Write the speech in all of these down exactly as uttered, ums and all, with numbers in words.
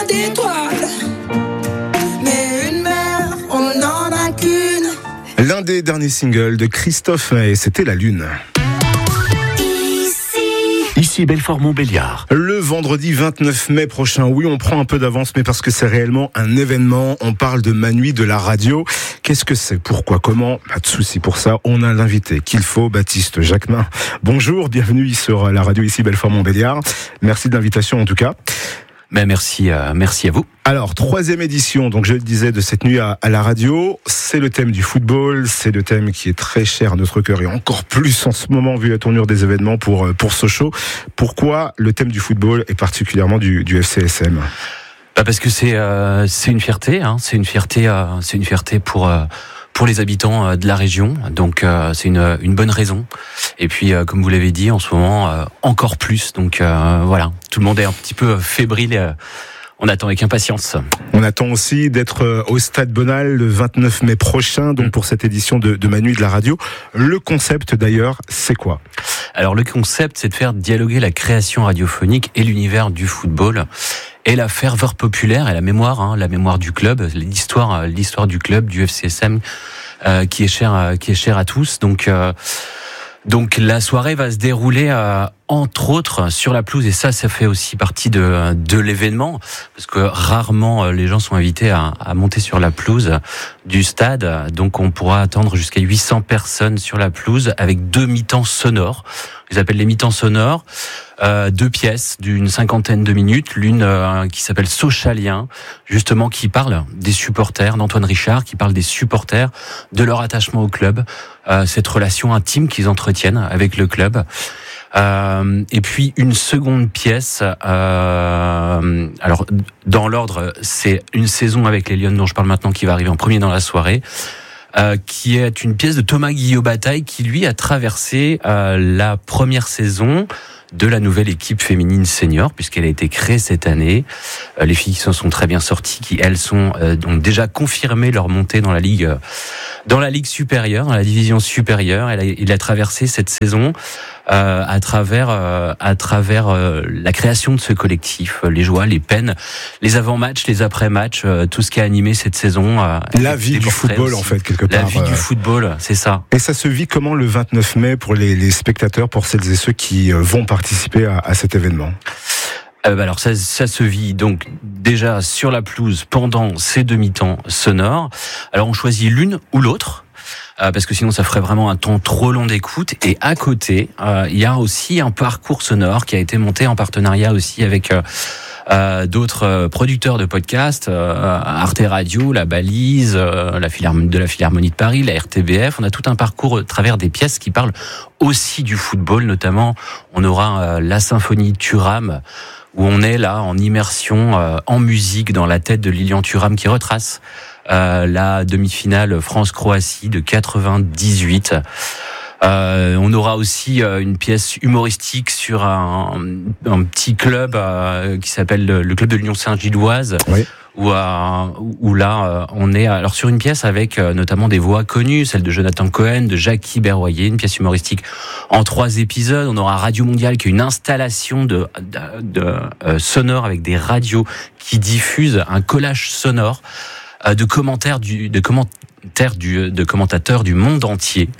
d'étoiles. Mais une mère, on n'en a qu'une. L'un des derniers singles de Christophe Maé, c'était La Lune. Ici Belfort-Montbéliard. Le vendredi vingt-neuf mai prochain, oui, on prend un peu d'avance, mais parce que c'est réellement un événement. On parle de Manuit de la radio. Qu'est-ce que c'est? Pourquoi? Comment? Pas de souci pour ça. On a l'invité qu'il faut, Baptiste Jacquemin. Bonjour, bienvenue sur la radio ici Belfort-Montbéliard. Merci de l'invitation en tout cas. Ben merci, euh, merci à vous. Alors, troisième édition, donc je le disais, de cette nuit à, à la radio. C'est le thème du football, c'est le thème qui est très cher à notre cœur et encore plus en ce moment vu la tournure des événements pour, pour Sochaux. Pourquoi le thème du football et particulièrement du, du F C S M? Bah parce que c'est, euh, c'est une fierté, hein, c'est une fierté, euh, c'est une fierté pour... Euh, pour les habitants de la région, donc euh, c'est une, une bonne raison. Et puis, euh, comme vous l'avez dit, en ce moment, euh, encore plus. Donc euh, voilà, tout le monde est un petit peu fébrile. Euh, on attend avec impatience. On attend aussi d'être au Stade Bonal le vingt-neuf mai prochain, donc pour cette édition de, de Manuit de la radio. Le concept d'ailleurs, c'est quoi? Alors le concept, c'est de faire dialoguer la création radiophonique et l'univers du football. Et la ferveur populaire et la mémoire, hein, la mémoire du club, l'histoire, l'histoire du club, du F C S M, euh, qui est cher, euh, qui est cher à tous. Donc, euh, donc la soirée va se dérouler, euh, entre autres, sur la pelouse. Et ça, ça fait aussi partie de, de l'événement, parce que rarement euh, les gens sont invités à, à monter sur la pelouse du stade. Donc, on pourra attendre jusqu'à huit cents personnes sur la pelouse avec deux mi-temps sonores. Ils appellent les mi-temps sonores. Euh, deux pièces d'une cinquantaine de minutes, l'une euh, qui s'appelle Socialien, justement qui parle des supporters, d'Antoine Richard, qui parle des supporters, de leur attachement au club, euh, cette relation intime qu'ils entretiennent avec le club. Euh, et puis une seconde pièce, euh, alors dans l'ordre, c'est Une saison avec les Lions dont je parle maintenant qui va arriver en premier dans la soirée. Euh, qui est une pièce de Thomas Guillot-Bataille qui lui a traversé euh, la première saison de la nouvelle équipe féminine senior, puisqu'elle a été créée cette année. Euh, les filles qui s'en sont très bien sorties, qui elles sont euh, ont déjà confirmé leur montée dans la ligue, euh, dans la ligue supérieure, dans la division supérieure. Elle a, il a traversé cette saison euh, à travers, euh, à travers euh, la création de ce collectif, les joies, les peines, les avant-matchs, les après-matchs, euh, tout ce qui a animé cette saison. Euh, la vie du football, aussi. En fait, quelque part. La vie euh... du football, c'est ça. Et ça se vit comment le vingt-neuf mai pour les, les spectateurs, pour celles et ceux qui vont participer à, à cet événement? Euh, alors ça, ça se vit donc déjà sur la pelouse pendant ces demi-temps sonores. Alors on choisit l'une ou l'autre. Euh, parce que sinon ça ferait vraiment un temps trop long d'écoute. Et à côté, euh, il y a aussi un parcours sonore qui a été monté en partenariat aussi avec euh, euh, d'autres euh, producteurs de podcasts, euh, Arte Radio, La Balise, euh, la Philharmonie, de la Philharmonie de Paris, la R T B F. On a tout un parcours à travers des pièces qui parlent aussi du football. Notamment, on aura euh, la Symphonie Thuram, où on est là en immersion, euh, en musique, dans la tête de Lilian Thuram qui retrace Euh, la demi-finale France-Croatie de quatre-vingt-dix-huit. Euh, on aura aussi euh, une pièce humoristique sur un, un petit club euh, qui s'appelle le, le club de l'Union Saint-Gilloise. Oui. Où, euh, où là, euh, on est alors sur une pièce avec euh, notamment des voix connues, celle de Jonathan Cohen, de Jackie Berroyer, une pièce humoristique en trois épisodes. On aura Radio Mondiale qui est une installation de, de, de euh, sonore avec des radios qui diffusent un collage sonore de commentaires du, de commentaires du, de commentateurs du monde entier.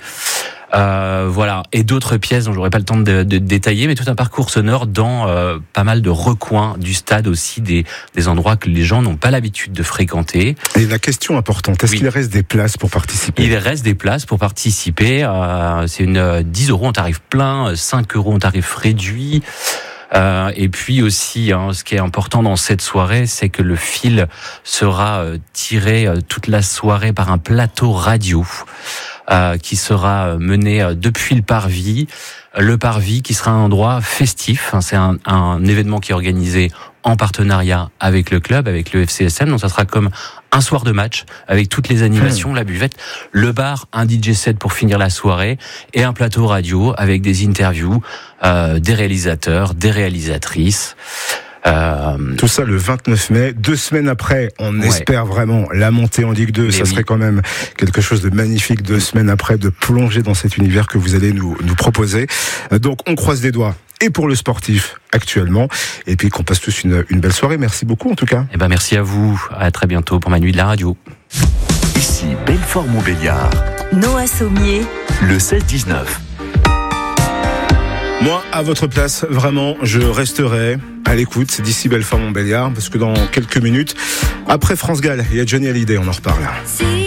Euh, voilà. Et d'autres pièces dont j'aurais pas le temps de, de détailler, mais tout un parcours sonore dans euh, pas mal de recoins du stade aussi, des, des endroits que les gens n'ont pas l'habitude de fréquenter. Et la question importante, est-ce oui. qu'il reste des places pour participer? Il reste des places pour participer. Euh, c'est une dix euros en tarif plein, cinq euros en tarif réduit. Euh, et puis aussi, hein, ce qui est important dans cette soirée, c'est que le fil sera euh, tiré euh, toute la soirée par un plateau radio euh, qui sera mené euh, depuis le Parvis. Le Parvis qui sera un endroit festif. Hein, c'est un, un événement qui est organisé en partenariat avec le club, avec le F C S M. Donc ça sera comme un soir de match avec toutes les animations, mmh. la buvette, le bar, un D J set pour finir la soirée et un plateau radio avec des interviews euh, des réalisateurs, des réalisatrices. Euh... Tout ça le vingt-neuf mai, deux semaines après, on ouais. espère vraiment la montée en Ligue deux. Mais ça oui. serait quand même quelque chose de magnifique, deux semaines après, de plonger dans cet univers que vous allez nous, nous proposer. Donc on croise les doigts et pour le sportif actuellement. Et puis qu'on passe tous une, une belle soirée. Merci beaucoup en tout cas. Eh ben, merci à vous. À très bientôt pour ma nuit de la radio. Ici Belfort-Montbéliard. Noah Sommier. Le seize dix-neuf. Moi, à votre place, vraiment, je resterai à l'écoute d'ici Belfort-Montbéliard, parce que dans quelques minutes, après France Gall, il y a Johnny Hallyday, on en reparle. See